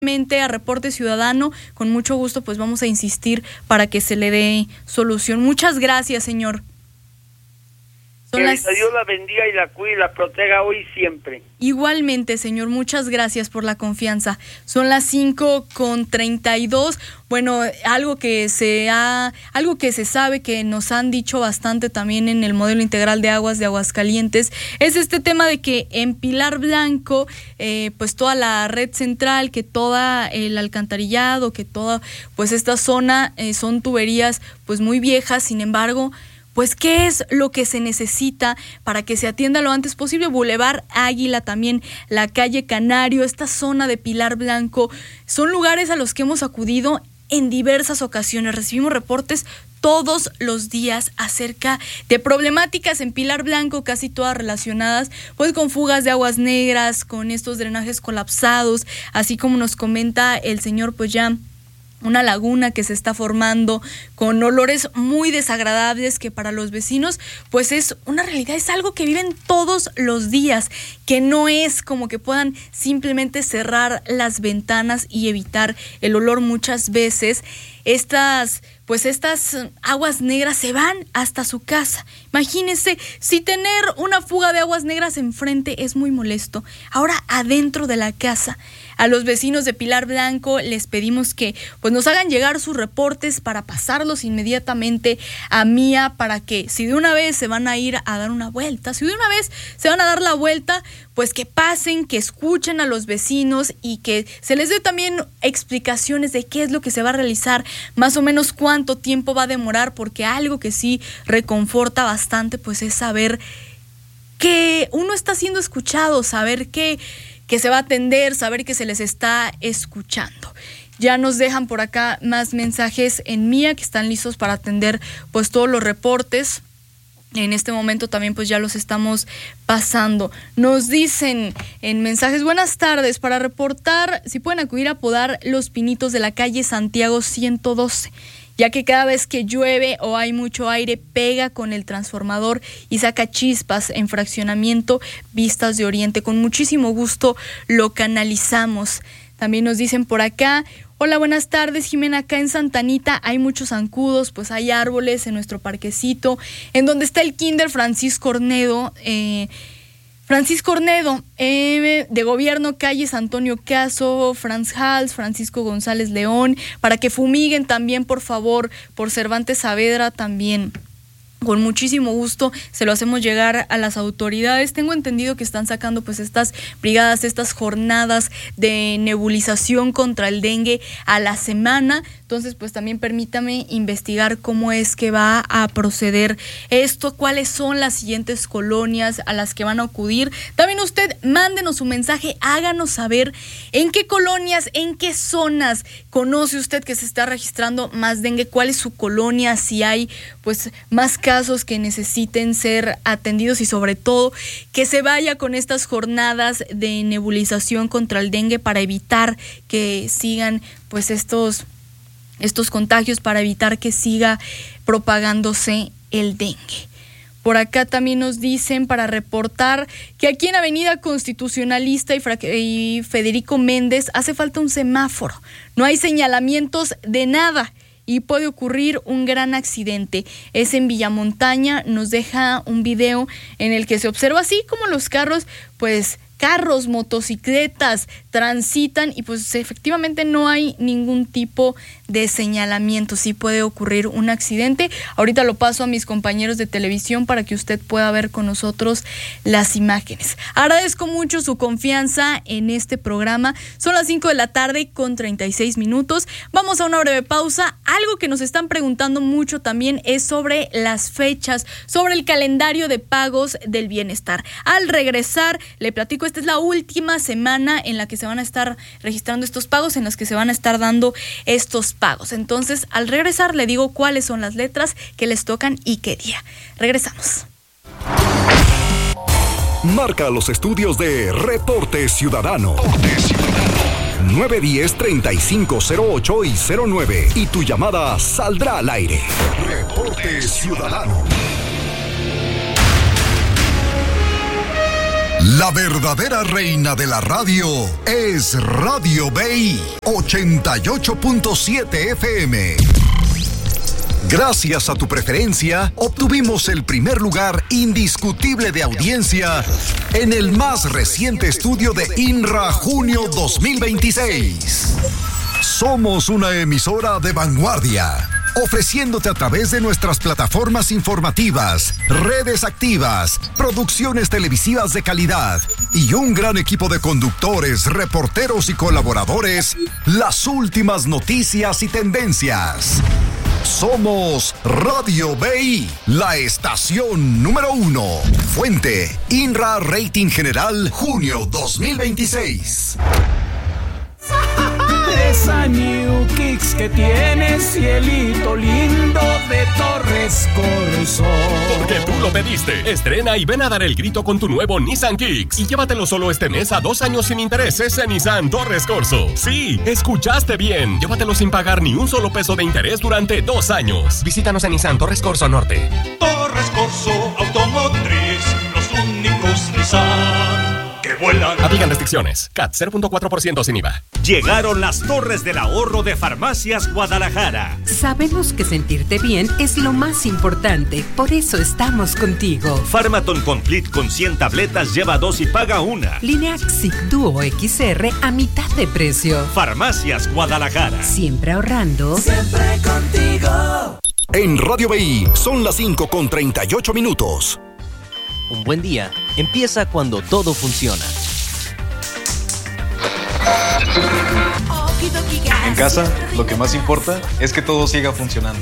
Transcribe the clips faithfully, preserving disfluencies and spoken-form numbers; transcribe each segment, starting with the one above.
a Reporte Ciudadano, con mucho gusto pues vamos a insistir para que se le dé solución. Muchas gracias, señor. Que las... Dios la bendiga y la cuide y la proteja hoy y siempre. Igualmente, señor, muchas gracias por la confianza. Son las cinco con treinta y dos. Bueno, algo que se ha, algo que se sabe, que nos han dicho bastante también en el modelo integral de aguas de Aguascalientes, es este tema de que en Pilar Blanco, eh, pues toda la red central, que toda el alcantarillado, que toda pues esta zona eh, son tuberías pues muy viejas. Sin embargo, pues, ¿qué es lo que se necesita para que se atienda lo antes posible? Boulevard Águila, también la calle Canario, esta zona de Pilar Blanco, son lugares a los que hemos acudido en diversas ocasiones. Recibimos reportes todos los días acerca de problemáticas en Pilar Blanco, casi todas relacionadas pues con fugas de aguas negras, con estos drenajes colapsados, así como nos comenta el señor, pues ya una laguna que se está formando con olores muy desagradables que para los vecinos pues es una realidad, es algo que viven todos los días, que no es como que puedan simplemente cerrar las ventanas y evitar el olor. Muchas veces estas pues estas aguas negras se van hasta su casa. Imagínense, si tener una fuga de aguas negras enfrente es muy molesto, ahora adentro de la casa. A los vecinos de Pilar Blanco les pedimos que pues nos hagan llegar sus reportes para pasarlos inmediatamente a Mía, para que si de una vez se van a ir a dar una vuelta, si de una vez se van a dar la vuelta, pues que pasen, que escuchen a los vecinos y que se les dé también explicaciones de qué es lo que se va a realizar, más o menos cuánto tiempo va a demorar, porque algo que sí reconforta bastante pues es saber que uno está siendo escuchado, saber que que se va a atender, saber que se les está escuchando. Ya nos dejan por acá más mensajes en Mía, que están listos para atender pues todos los reportes. En este momento también pues ya los estamos pasando. Nos dicen en mensajes: buenas tardes, para reportar si pueden acudir a podar los pinitos de la calle Santiago ciento doce, ya que cada vez que llueve o hay mucho aire pega con el transformador y saca chispas en fraccionamiento Vistas de Oriente. Con muchísimo gusto lo canalizamos. También nos dicen por acá: hola, buenas tardes, Jimena, acá en Santa Anita hay muchos zancudos, pues hay árboles en nuestro parquecito, en donde está el Kinder Francisco Ornedo, eh, Francisco Ornedo, eh, de Gobierno, calles Antonio Caso, Franz Hals, Francisco González León, para que fumiguen también, por favor, por Cervantes Saavedra también. Con muchísimo gusto se lo hacemos llegar a las autoridades. Tengo entendido que están sacando pues estas brigadas, estas jornadas de nebulización contra el dengue a la semana. Entonces pues también permítame investigar cómo es que va a proceder esto, cuáles son las siguientes colonias a las que van a acudir. También usted mándenos su mensaje, háganos saber en qué colonias, en qué zonas conoce usted que se está registrando más dengue, cuál es su colonia, si hay pues más casos que necesiten ser atendidos, y sobre todo que se vaya con estas jornadas de nebulización contra el dengue para evitar que sigan pues estos estos contagios, para evitar que siga propagándose el dengue. Por acá también nos dicen para reportar que aquí en Avenida Constitucionalista y, Fra- y Federico Méndez hace falta un semáforo. No hay señalamientos de nada y puede ocurrir un gran accidente. Es en Villamontaña. Nos deja un video en el que se observa así como los carros, pues carros, motocicletas transitan y pues efectivamente no hay ningún tipo de señalamiento. Sí puede ocurrir un accidente. Ahorita lo paso a mis compañeros de televisión para que usted pueda ver con nosotros las imágenes. Agradezco mucho su confianza en este programa. Son las cinco de la tarde con treinta y seis minutos. Vamos a una breve pausa. Algo que nos están preguntando mucho también es sobre las fechas, sobre el calendario de pagos del bienestar. Al regresar le platico. Esta es la última semana en la que se van a estar registrando estos pagos, en las que se van a estar dando estos pagos. Entonces, al regresar le digo cuáles son las letras que les tocan y qué día. Regresamos. Marca los estudios de Reporte Ciudadano. nueve uno cero, treinta y cinco cero ocho y cero nueve y tu llamada saldrá al aire. Reporte Ciudadano. La verdadera reina de la radio es Radio B I ochenta y ocho punto siete F M. Gracias a tu preferencia, obtuvimos el primer lugar indiscutible de audiencia en el más reciente estudio de INRA Junio dos mil veintiséis. Somos una emisora de vanguardia, ofreciéndote a través de nuestras plataformas informativas, redes activas, producciones televisivas de calidad y un gran equipo de conductores, reporteros y colaboradores, las últimas noticias y tendencias. Somos Radio B I, la estación número uno. Fuente, INRA Rating General, junio dos mil veintiséis. Esa New Kicks que tiene cielito lindo de Torres Corso. Porque tú lo pediste. Estrena y ven a dar el grito con tu nuevo Nissan Kicks. Y llévatelo solo este mes a dos años sin intereses en Nissan Torres Corso. Sí, escuchaste bien. Llévatelo sin pagar ni un solo peso de interés durante dos años. Visítanos en Nissan Torres Corso Norte. Torres Corso Automotriz, los únicos Nissan que vuelan. Aplican restricciones. C A T cero punto cuatro por ciento sin I V A. Llegaron las torres del ahorro de Farmacias Guadalajara. Sabemos que sentirte bien es lo más importante, por eso estamos contigo. Pharmaton Complete con cien tabletas lleva dos y paga una. Lineaxic Duo X R a mitad de precio. Farmacias Guadalajara. Siempre ahorrando. Siempre contigo. En Radio B I son las cinco con treinta y ocho minutos. Un buen día empieza cuando todo funciona. En casa, lo que más importa es que todo siga funcionando.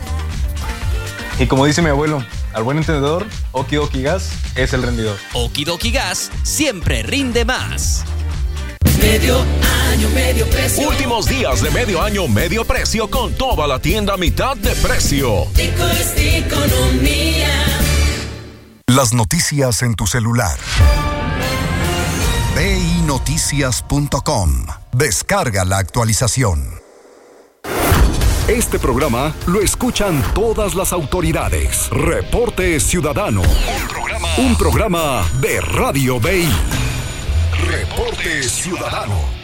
Y como dice mi abuelo, al buen entendedor, Okidoki Gas es el rendidor. Okidoki Gas siempre rinde más. Medio año, medio precio. Últimos días de medio año, medio precio con toda la tienda a mitad de precio. Tico es economía. Las noticias en tu celular. B I noticias punto com. Descarga la actualización. Este programa lo escuchan todas las autoridades. Reporte Ciudadano. Un programa, Un programa de Radio B I. Reporte Ciudadano.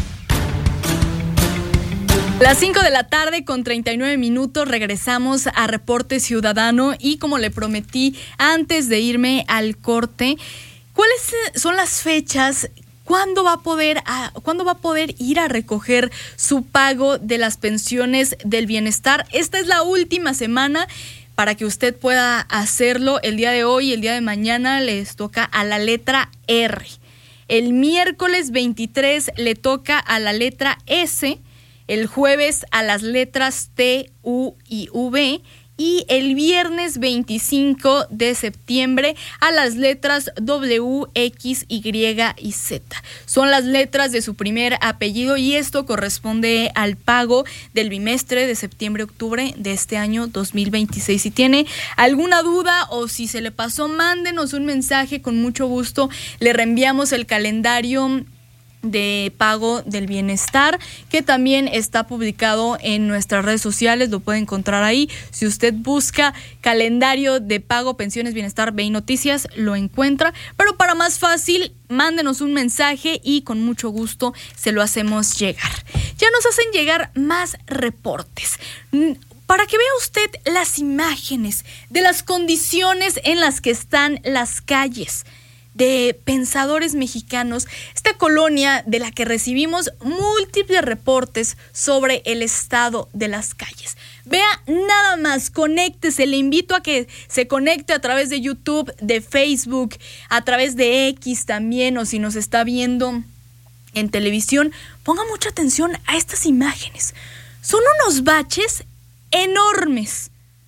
Las cinco de la tarde con treinta y nueve minutos regresamos a Reporte Ciudadano y como le prometí antes de irme al corte, ¿cuáles son las fechas? ¿Cuándo va a poder, a, ¿cuándo va a poder ir a recoger su pago de las pensiones del bienestar? Esta es la última semana para que usted pueda hacerlo. El día de hoy y el día de mañana les toca a la letra R. El miércoles veintitrés le toca a la letra S. El jueves a las letras T, U y V y el viernes veinticinco de septiembre a las letras W, X, Y y Z. Son las letras de su primer apellido y esto corresponde al pago del bimestre de septiembre-octubre de este año dos mil veintiséis. Si tiene alguna duda o si se le pasó, mándenos un mensaje, con mucho gusto le reenviamos el calendario de pago del bienestar, que también está publicado en nuestras redes sociales, lo puede encontrar ahí. Si usted busca calendario de pago pensiones bienestar B I Noticias, lo encuentra, pero para más fácil, mándenos un mensaje y con mucho gusto se lo hacemos llegar. Ya nos hacen llegar más reportes para que vea usted las imágenes de las condiciones en las que están las calles de Pensadores Mexicanos, esta colonia de la que recibimos múltiples reportes sobre el estado de las calles. Vea nada más, conéctese, le invito a que se conecte a través de YouTube, de Facebook, a través de X también, o si nos está viendo en televisión, ponga mucha atención a estas imágenes. Son unos baches enormes.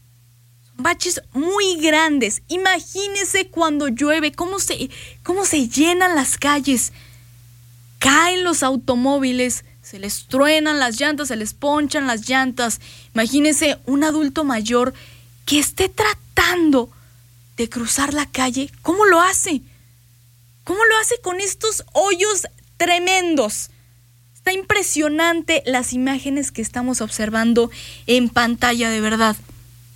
Baches muy grandes. Imagínese cuando llueve, cómo se, cómo se llenan las calles. Caen los automóviles, se les truenan las llantas, se les ponchan las llantas. Imagínese un adulto mayor que esté tratando de cruzar la calle. ¿Cómo lo hace? ¿Cómo lo hace con estos hoyos tremendos? Está impresionante las imágenes que estamos observando en pantalla, de verdad.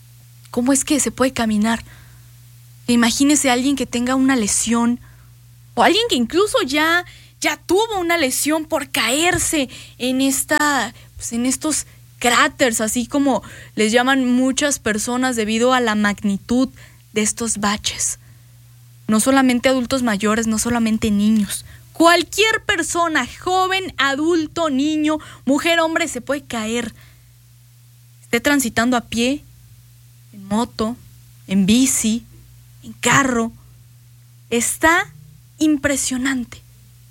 ¿Cómo es que se puede caminar? Imagínese a alguien que tenga una lesión o alguien que incluso ya, ya tuvo una lesión por caerse en esta, pues en estos cráteres, así como les llaman muchas personas debido a la magnitud de estos baches. No solamente adultos mayores, no solamente niños. Cualquier persona, joven, adulto, niño, mujer, hombre, se puede caer. Esté transitando a pie, en moto, en bici, en carro. Está impresionante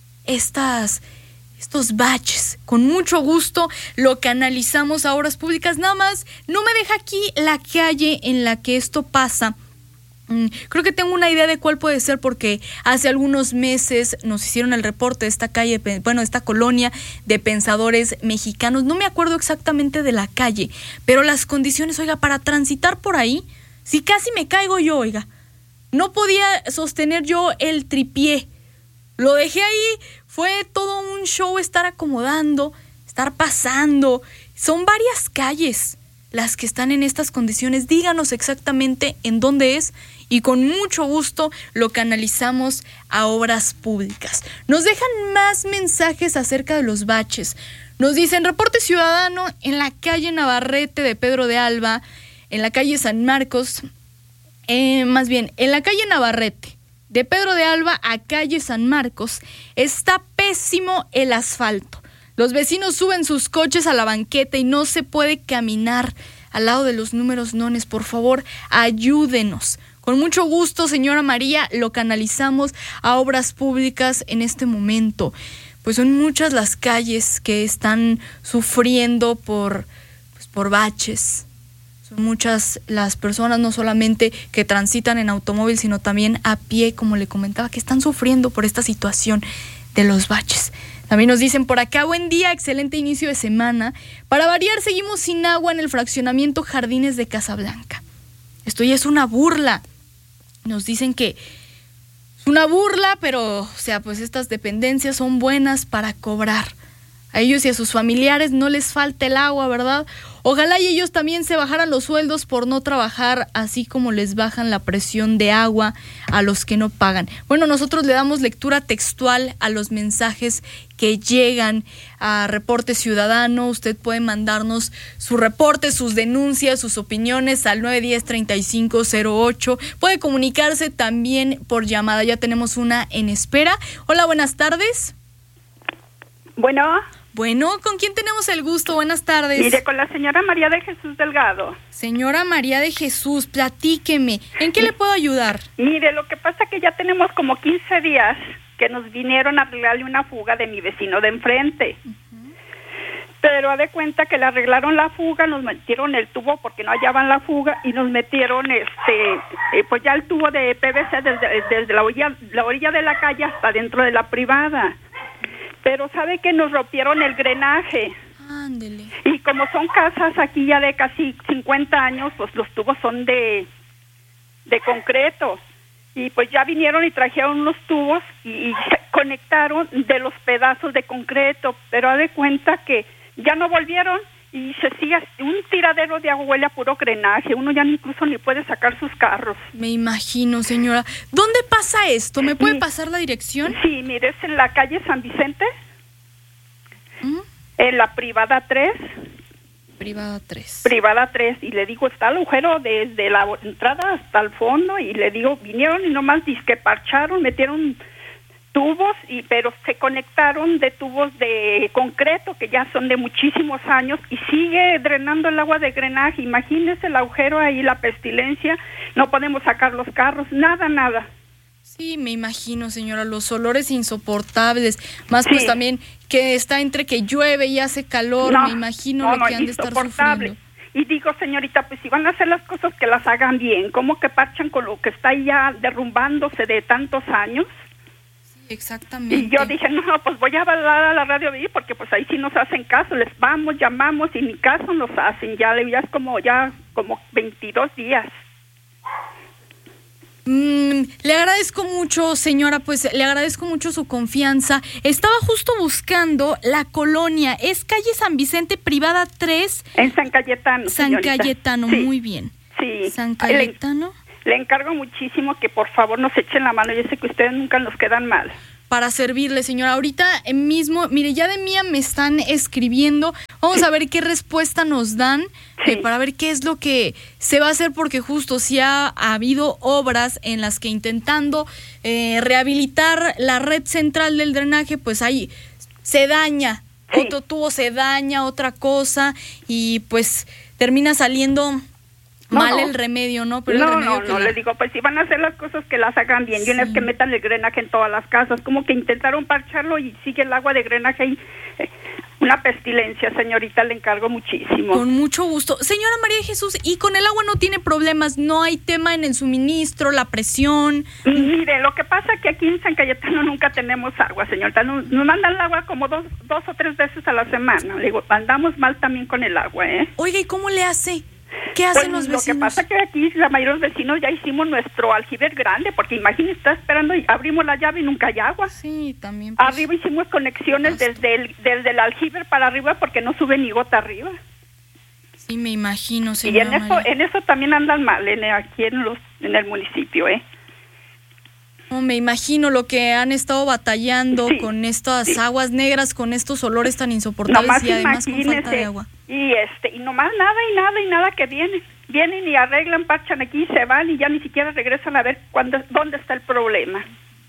estas, estos baches. Con mucho gusto lo canalizamos a Obras Públicas. Nada más, no me deja aquí la calle en la que esto pasa. Creo que tengo una idea de cuál puede ser, porque hace algunos meses nos hicieron el reporte de esta calle, bueno, esta colonia de pensadores mexicanos. No me acuerdo exactamente de la calle, pero las condiciones, oiga, para transitar por ahí, si casi me caigo yo, oiga. No podía sostener yo el tripié. Lo dejé ahí, fue todo un show estar acomodando, estar pasando. Son varias calles las que están en estas condiciones. Díganos exactamente en dónde es y con mucho gusto lo canalizamos a Obras Públicas. Nos dejan más mensajes acerca de los baches. Nos dicen: reporte ciudadano en la calle Navarrete de Pedro de Alba, en la calle San Marcos, eh, más bien, en la calle Navarrete de Pedro de Alba a calle San Marcos, está pésimo el asfalto. Los vecinos suben sus coches a la banqueta y no se puede caminar al lado de los números nones. Por favor, ayúdenos. Con mucho gusto, señora María, lo canalizamos a Obras Públicas en este momento. Pues son muchas las calles que están sufriendo por, pues por baches. Son muchas las personas, no solamente que transitan en automóvil, sino también a pie, como le comentaba, que están sufriendo por esta situación de los baches. También nos dicen por acá: buen día, excelente inicio de semana. Para variar, seguimos sin agua en el fraccionamiento Jardines de Casablanca. Esto ya es una burla. Nos dicen que es una burla, pero, o sea, pues estas dependencias son buenas para cobrar. A ellos y a sus familiares no les falta el agua, ¿verdad? Ojalá y ellos también se bajaran los sueldos por no trabajar, así como les bajan la presión de agua a los que no pagan. Bueno, nosotros le damos lectura textual a los mensajes que llegan a Reporte Ciudadano. Usted puede mandarnos su reporte, sus denuncias, sus opiniones al nueve uno cero, tres cinco cero ocho. Puede comunicarse también por llamada. Ya tenemos una en espera. Hola, buenas tardes. Bueno. Bueno, ¿con quién tenemos el gusto? Buenas tardes. Mire, con la señora María de Jesús Delgado. Señora María de Jesús, platíqueme. ¿En qué le puedo ayudar? Mire, lo que pasa es que ya tenemos como quince días que nos vinieron a arreglarle una fuga de mi vecino de enfrente. Uh-huh. Pero haz de cuenta que le arreglaron la fuga, nos metieron el tubo porque no hallaban la fuga y nos metieron este, eh, pues ya el tubo de P V C desde, desde la orilla, la orilla de la calle hasta dentro de la privada. Pero sabe que nos rompieron el drenaje. Ándele. Y como son casas aquí ya de casi cincuenta años, pues los tubos son de, de concreto. Y pues ya vinieron y trajeron unos tubos y, y se conectaron de los pedazos de concreto. Pero haz de cuenta que ya no volvieron y se sigue un tiradero de agua, huele a puro drenaje. Uno ya incluso ni puede sacar sus carros. Me imagino, señora. ¿Dónde pasa esto? ¿Me puede sí. pasar la dirección? Sí, mire, es en la calle San Vicente, ¿Mm? en la privada tres. Privada tres. Privada tres, y le digo, está el agujero desde la entrada hasta el fondo, y le digo, vinieron y nomás disque parcharon, metieron tubos, y pero se conectaron de tubos de concreto que ya son de muchísimos años y sigue drenando el agua de drenaje. Imagínese el agujero ahí, la pestilencia, no podemos sacar los carros, nada, nada. Sí, me imagino, señora, los olores insoportables, más sí. pues también que está entre que llueve y hace calor, no, me imagino no, lo no, que han de estar sufriendo. Y digo, señorita, pues si van a hacer las cosas, que las hagan bien. ¿Cómo que parchan con lo que está ahí ya derrumbándose de tantos años? Exactamente. Y yo dije, no, pues voy a hablar a la radio B, porque pues ahí sí nos hacen caso, les vamos, llamamos y ni caso nos hacen, ya, ya es como ya como veintidós días. Mm, le agradezco mucho, señora, pues le agradezco mucho su confianza. Estaba justo buscando la colonia, es calle San Vicente, privada tres. En San Cayetano, San señorita. Cayetano, sí. muy bien. Sí. San Cayetano. Le encargo muchísimo que por favor nos echen la mano. Yo sé que ustedes nunca nos quedan mal. Para servirle, señora. Ahorita mismo, mire, ya de mía me están escribiendo. Vamos sí. a ver qué respuesta nos dan sí. eh, para ver qué es lo que se va a hacer, porque justo si ha, ha habido obras en las que intentando eh, rehabilitar la red central del drenaje, pues ahí se daña, sí. otro tubo se daña, otra cosa, y pues termina saliendo... No, mal no. el remedio, ¿no? Pero no, el remedio no, que no, la... le digo, pues si van a hacer las cosas que las hagan bien, sí. y no es que metan el drenaje en todas las casas, como que intentaron parcharlo y sigue el agua de drenaje y eh, una pestilencia, señorita, le encargo muchísimo. Con mucho gusto. Señora María de Jesús, ¿y con el agua no tiene problemas? ¿No hay tema en el suministro, la presión? Mire, lo que pasa es que aquí en San Cayetano nunca tenemos agua, señorita, nos, nos mandan el agua como dos, dos o tres veces a la semana, le digo, andamos mal también con el agua, ¿eh? Oiga, ¿y cómo le hace? ¿Qué hacen pues los vecinos? Lo que pasa es que aquí la mayoría de los vecinos ya hicimos nuestro aljibe grande, porque imagínese, está esperando y abrimos la llave y nunca hay agua. Sí, también. Pues, arriba hicimos conexiones desde el, desde el aljibe para arriba porque no sube ni gota arriba. Sí, me imagino, señora. Y en eso, en eso también andan mal, en, aquí en, los, en el municipio, ¿eh? No, me imagino lo que han estado batallando sí, con estas sí. aguas negras, con estos olores tan insoportables nomás y además con falta de agua. Y este y nomás nada y nada y nada que vienen. Vienen y arreglan, parchan aquí, se van y ya ni siquiera regresan a ver cuándo, dónde está el problema.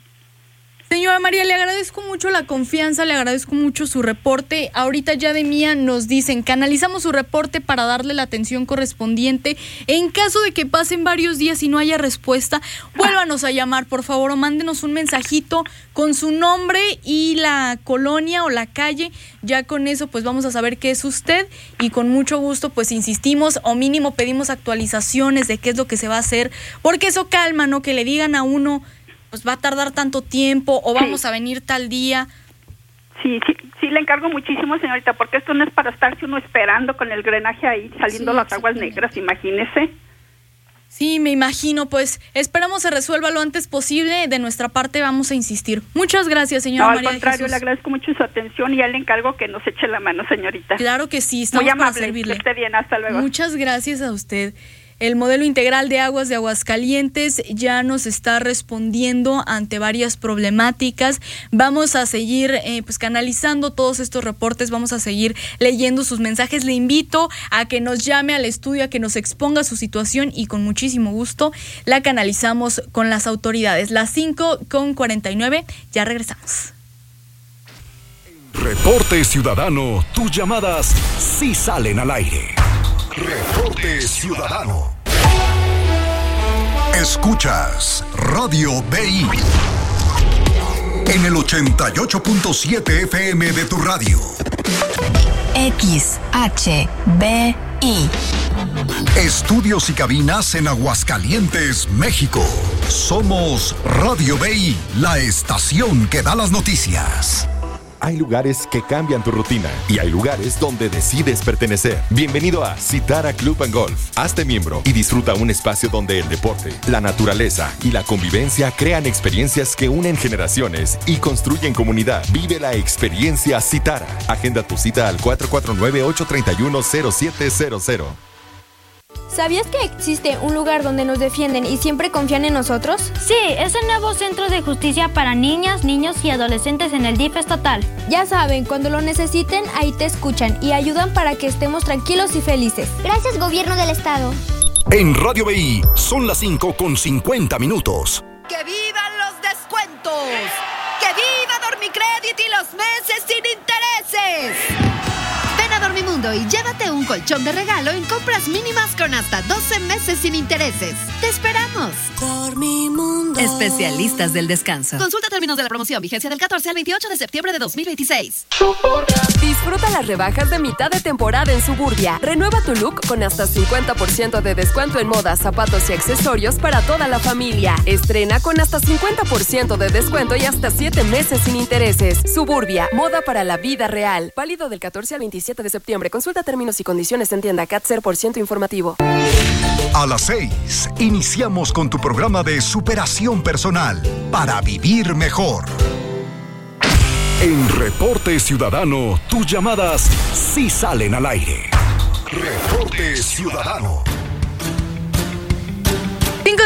Señora María, le agradezco mucho la confianza, le agradezco mucho su reporte. Ahorita ya de mía nos dicen, canalizamos su reporte para darle la atención correspondiente. En caso de que pasen varios días y no haya respuesta, vuélvanos a llamar, por favor, o mándenos un mensajito con su nombre y la colonia o la calle. Ya con eso pues vamos a saber qué es usted y con mucho gusto pues insistimos o mínimo pedimos actualizaciones de qué es lo que se va a hacer, porque eso calma, ¿no? Que le digan a uno... pues va a tardar tanto tiempo o vamos sí. a venir tal día. Sí, sí, sí, le encargo muchísimo, señorita, porque esto no es para estarse uno esperando con el drenaje ahí, saliendo sí, las aguas negras, imagínese. Sí, me imagino, pues esperamos se resuelva lo antes posible, de nuestra parte vamos a insistir. Muchas gracias, señora no, María al contrario, Jesús. Le agradezco mucho su atención y ya le encargo que nos eche la mano, señorita. Claro que sí, estamos muy amable, para servirle. Que esté bien, hasta luego. Muchas gracias a usted. El modelo integral de aguas de Aguascalientes ya nos está respondiendo ante varias problemáticas. Vamos a seguir eh, pues canalizando todos estos reportes, vamos a seguir leyendo sus mensajes. Le invito a que nos llame al estudio, a que nos exponga su situación y con muchísimo gusto la canalizamos con las autoridades. Las cinco con cuarenta y nueve, ya regresamos. Reporte Ciudadano, tus llamadas sí salen al aire. Reporte Ciudadano. Escuchas Radio B I en el ochenta y ocho punto siete F M de tu radio. X H B I. Estudios y cabinas en Aguascalientes, México. Somos Radio B I, la estación que da las noticias. Hay lugares que cambian tu rutina y hay lugares donde decides pertenecer. Bienvenido a Citara Club and Golf. Hazte miembro y disfruta un espacio donde el deporte, la naturaleza y la convivencia crean experiencias que unen generaciones y construyen comunidad. Vive la experiencia Citara. Agenda tu cita al cuatro cuatro nueve, ocho tres uno, cero siete cero cero. ¿Sabías que existe un lugar donde nos defienden y siempre confían en nosotros? Sí, es el nuevo Centro de Justicia para Niñas, Niños y Adolescentes en el D I F estatal. Ya saben, cuando lo necesiten, ahí te escuchan y ayudan para que estemos tranquilos y felices. Gracias, Gobierno del Estado. En Radio B I son las cinco con cincuenta minutos. ¡Que vivan los descuentos! ¡Que viva Dormicrédito y los meses sin intereses! Ven a Dormimundo y llévate un colchón de regalo en compras mínimas con hasta doce meses sin intereses. ¡Te esperamos! Dormimundo. Especialistas del descanso. Consulta términos de la promoción. Vigencia del catorce al veintiocho de septiembre de dos mil veintiséis. Disfruta las rebajas de mitad de temporada en Suburbia. Renueva tu look con hasta cincuenta por ciento de descuento en moda, zapatos y accesorios para toda la familia. Estrena con hasta cincuenta por ciento de descuento y hasta siete meses sin intereses. Suburbia, moda para la vida real. Válido del catorce al veintisiete de septiembre. Consulta términos y condiciones en tienda. C A T cero por ciento informativo. A las seis, iniciamos con tu programa de superación personal para vivir mejor. En Reporte Ciudadano, tus llamadas sí salen al aire. Reporte Ciudadano. cinco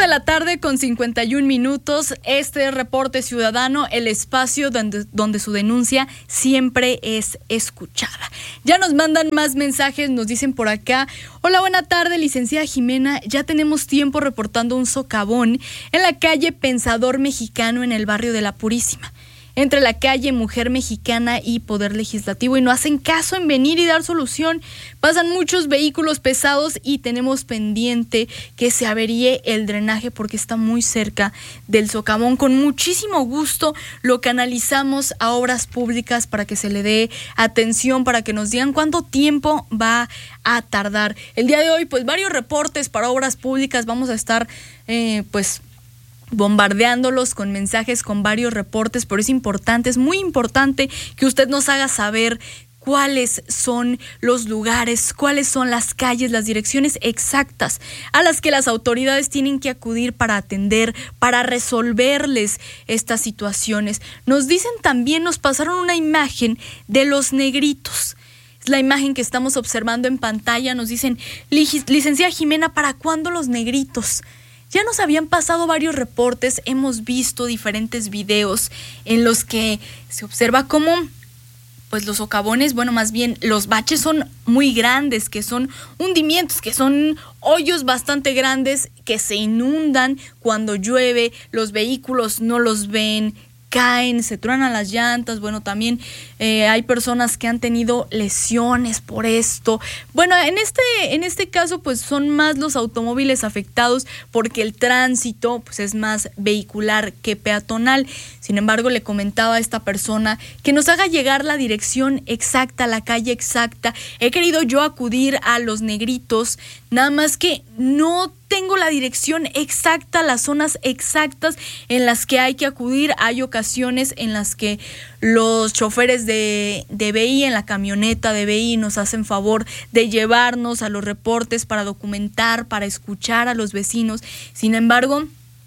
de la tarde con cincuenta y un minutos. Este Reporte Ciudadano, el espacio donde, donde su denuncia siempre es escuchada. Ya nos mandan más mensajes, nos dicen por acá: hola, buena tarde, licenciada Jimena. Ya tenemos tiempo reportando un socavón en la calle Pensador Mexicano en el barrio de La Purísima, entre la calle Mujer Mexicana y Poder Legislativo, y no hacen caso en venir y dar solución. Pasan muchos vehículos pesados y tenemos pendiente que se averíe el drenaje porque está muy cerca del socavón. Con muchísimo gusto lo canalizamos a Obras Públicas para que se le dé atención, para que nos digan cuánto tiempo va a tardar. El día de hoy, pues varios reportes para Obras Públicas. Vamos a estar, eh, pues... bombardeándolos con mensajes, con varios reportes, pero es importante, es muy importante que usted nos haga saber cuáles son los lugares, cuáles son las calles, las direcciones exactas a las que las autoridades tienen que acudir para atender, para resolverles estas situaciones. Nos dicen también, nos pasaron una imagen de los negritos. Es la imagen que estamos observando en pantalla. Nos dicen: licenciada Jimena, ¿para cuándo los negritos? Ya nos habían pasado varios reportes, hemos visto diferentes videos en los que se observa cómo pues los socavones, bueno, más bien los baches son muy grandes, que son hundimientos, que son hoyos bastante grandes que se inundan cuando llueve, los vehículos no los ven, caen, se truenan las llantas. Bueno, también eh, hay personas que han tenido lesiones por esto. Bueno, en este, en este caso, pues son más los automóviles afectados porque el tránsito pues es más vehicular que peatonal. Sin embargo, le comentaba a esta persona que nos haga llegar la dirección exacta, la calle exacta. He querido yo acudir a Los Negritos, nada más que no tengo la dirección exacta, las zonas exactas en las que hay que acudir. Hay ocasiones en las que los choferes de, de B I, en la camioneta de B I, nos hacen favor de llevarnos a los reportes para documentar, para escuchar a los vecinos. Sin embargo,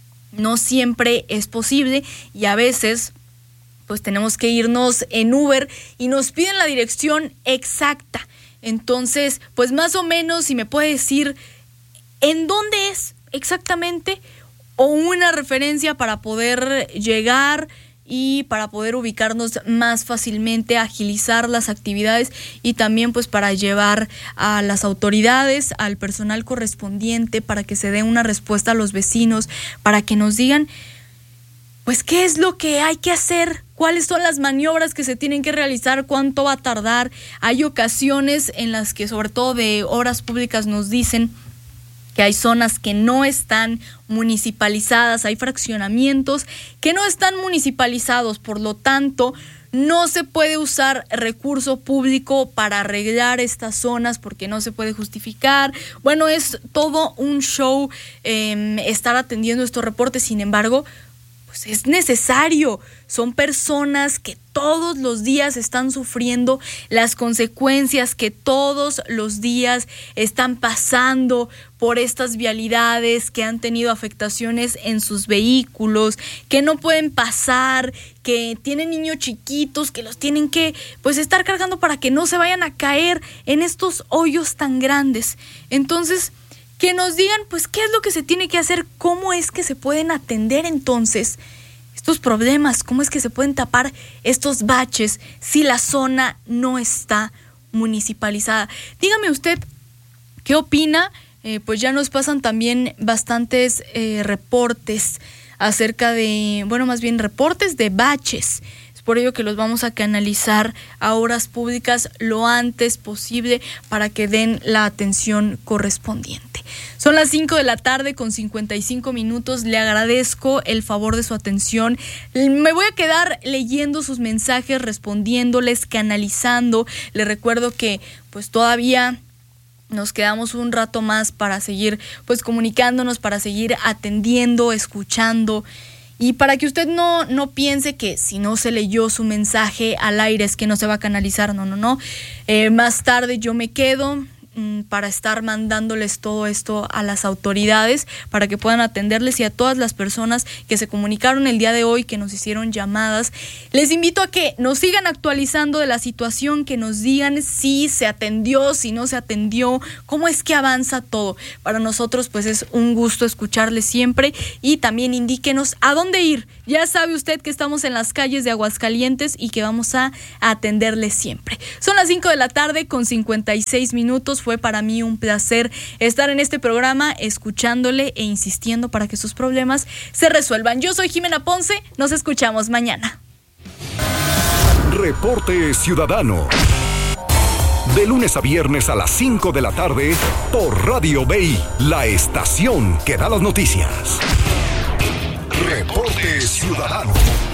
no siempre es posible y a veces pues tenemos que irnos en Uber y nos piden la dirección exacta. Entonces, pues más o menos, si me puede decir en dónde es exactamente, o una referencia para poder llegar y para poder ubicarnos más fácilmente, agilizar las actividades y también pues para llevar a las autoridades, al personal correspondiente, para que se dé una respuesta a los vecinos, para que nos digan pues qué es lo que hay que hacer, cuáles son las maniobras que se tienen que realizar, cuánto va a tardar. Hay ocasiones en las que, sobre todo de Obras Públicas, nos dicen que hay zonas que no están municipalizadas, hay fraccionamientos que no están municipalizados, por lo tanto no se puede usar recurso público para arreglar estas zonas porque no se puede justificar. Bueno, es todo un show eh, estar atendiendo estos reportes. Sin embargo, pues es necesario. Son personas que todos los días están sufriendo las consecuencias, que todos los días están pasando por estas vialidades, que han tenido afectaciones en sus vehículos, que no pueden pasar, que tienen niños chiquitos, que los tienen que pues estar cargando para que no se vayan a caer en estos hoyos tan grandes. Entonces, que nos digan pues qué es lo que se tiene que hacer, cómo es que se pueden atender entonces estos problemas, cómo es que se pueden tapar estos baches si la zona no está municipalizada. Dígame usted, ¿qué opina? Eh, pues ya nos pasan también bastantes eh, reportes acerca de, bueno, más bien reportes de baches. Es por ello que los vamos a canalizar a Obras Públicas lo antes posible para que den la atención correspondiente. Son las cinco de la tarde con cincuenta y cinco minutos. Le agradezco el favor de su atención. Me voy a quedar leyendo sus mensajes, respondiéndoles, canalizando. Le recuerdo que pues todavía nos quedamos un rato más para seguir pues comunicándonos, para seguir atendiendo, escuchando. Y para que usted no, no piense que si no se leyó su mensaje al aire es que no se va a canalizar. No, no, no. Eh, más tarde yo me quedo. para estar mandándoles todo esto a las autoridades para que puedan atenderles, y a todas las personas que se comunicaron el día de hoy, que nos hicieron llamadas. Les invito a que nos sigan actualizando de la situación, que nos digan si se atendió, si no se atendió, cómo es que avanza todo. Para nosotros pues es un gusto escucharles siempre, y también indíquenos a dónde ir. Ya sabe usted que estamos en las calles de Aguascalientes y que vamos a atenderles siempre. Son las cinco de la tarde con cincuenta y seis minutos. Fue para mí un placer estar en este programa, escuchándole e insistiendo para que sus problemas se resuelvan. Yo soy Jimena Ponce, nos escuchamos mañana. Reporte Ciudadano. De lunes a viernes a las cinco de la tarde por Radio B I, la estación que da las noticias. Reporte Ciudadano.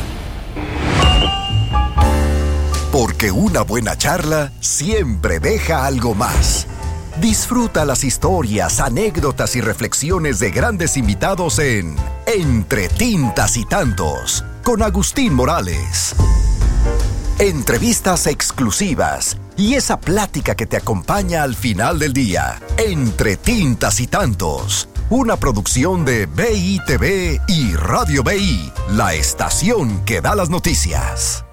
Porque una buena charla siempre deja algo más. Disfruta las historias, anécdotas y reflexiones de grandes invitados en Entre Tintas y Tantos, con Agustín Morales. Entrevistas exclusivas y esa plática que te acompaña al final del día. Entre Tintas y Tantos, una producción de B I T V y Radio B I, la estación que da las noticias.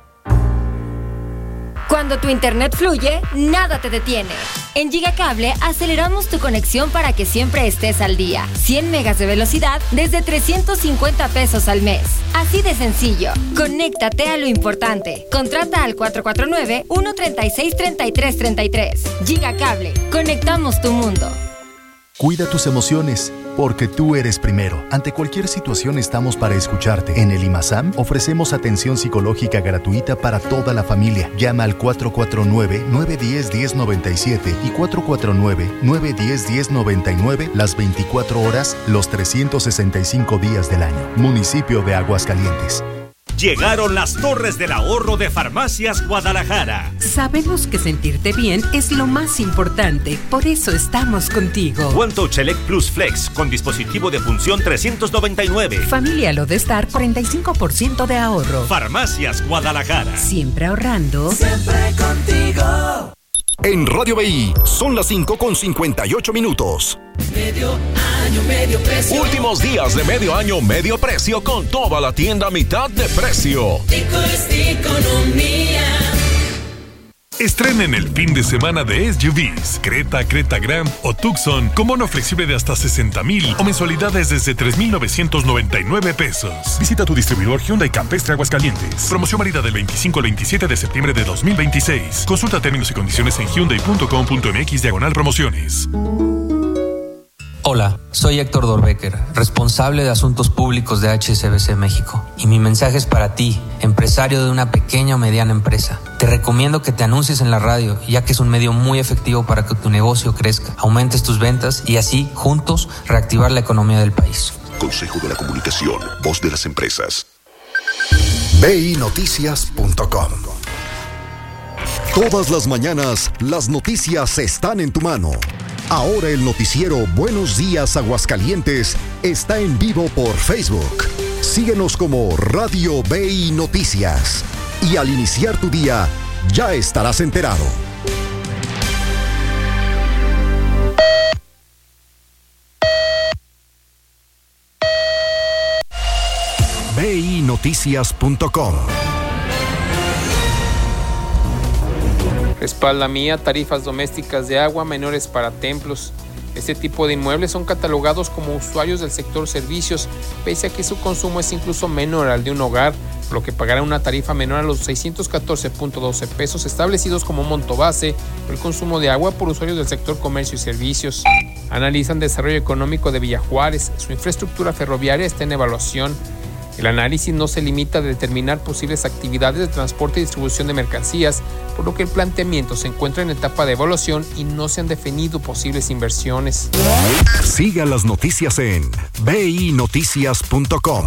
Cuando tu internet fluye, nada te detiene. En Gigacable aceleramos tu conexión para que siempre estés al día. cien megas de velocidad desde trescientos cincuenta pesos al mes. Así de sencillo. Conéctate a lo importante. Contrata al cuatro cuatro nueve, uno tres seis, tres tres tres tres. Gigacable. Conectamos tu mundo. Cuida tus emociones, porque tú eres primero. Ante cualquier situación estamos para escucharte. En el IMASAM ofrecemos atención psicológica gratuita para toda la familia. Llama al cuatro cuatro nueve, nueve uno cero, uno cero nueve siete y cuatro cuatro nueve, nueve uno cero, uno cero nueve nueve las veinticuatro horas, los trescientos sesenta y cinco días del año. Municipio de Aguascalientes. Llegaron las Torres del Ahorro de Farmacias Guadalajara. Sabemos que sentirte bien es lo más importante, por eso estamos contigo. One Touch Elect Plus Flex con dispositivo de función trescientos noventa y nueve. Familia Lodestar, cuarenta y cinco por ciento de ahorro. Farmacias Guadalajara. Siempre ahorrando. Siempre contigo. En Radio B I son las cinco con cincuenta y ocho minutos. Medio año, medio precio. Últimos días de medio año, medio precio con toda la tienda a mitad de precio. Tico es economía. Estrenen el fin de semana de S U Vs, Creta, Creta Grand o Tucson con bono flexible de hasta sesenta mil o mensualidades desde tres mil novecientos noventa y nueve pesos. Visita tu distribuidor Hyundai Campestre Aguascalientes. Promoción válida del veinticinco al veintisiete de septiembre de dos mil veintiséis. Consulta términos y condiciones en hyundai punto com punto m x diagonal promociones. Hola, soy Héctor Dorbecker, responsable de Asuntos Públicos de H S B C México. Y mi mensaje es para ti, empresario de una pequeña o mediana empresa. Te recomiendo que te anuncies en la radio, ya que es un medio muy efectivo para que tu negocio crezca, aumentes tus ventas y así, juntos, reactivar la economía del país. Consejo de la Comunicación, voz de las empresas. B I noticias punto com. Todas las mañanas, las noticias están en tu mano. Ahora el noticiero Buenos Días Aguascalientes está en vivo por Facebook. Síguenos como Radio B I Noticias. Y al iniciar tu día, ya estarás enterado. B I noticias punto com. Respalda Mía, tarifas domésticas de agua menores para templos. Este tipo de inmuebles son catalogados como usuarios del sector servicios, pese a que su consumo es incluso menor al de un hogar, por lo que pagarán una tarifa menor a los seiscientos catorce punto doce pesos establecidos como monto base por el consumo de agua por usuarios del sector comercio y servicios. Analizan desarrollo económico de Villa Juárez. Su infraestructura ferroviaria está en evaluación. El análisis no se limita a determinar posibles actividades de transporte y distribución de mercancías, por lo que el planteamiento se encuentra en etapa de evaluación y no se han definido posibles inversiones. Siga las noticias en B I noticias punto com.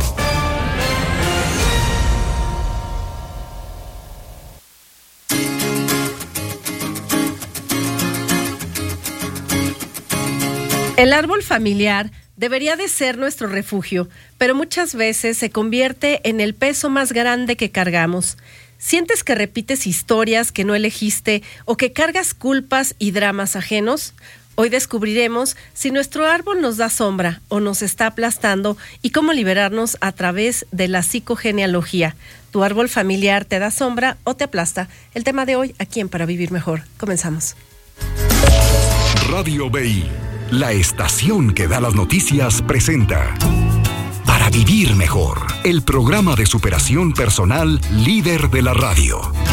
El árbol familiar debería de ser nuestro refugio, pero muchas veces se convierte en el peso más grande que cargamos. ¿Sientes que repites historias que no elegiste o que cargas culpas y dramas ajenos? Hoy descubriremos si nuestro árbol nos da sombra o nos está aplastando y cómo liberarnos a través de la psicogenealogía. ¿Tu árbol familiar te da sombra o te aplasta? El tema de hoy aquí en Para Vivir Mejor. Comenzamos. Radio B I, la estación que da las noticias, presenta Para Vivir Mejor, el programa de superación personal líder de la radio.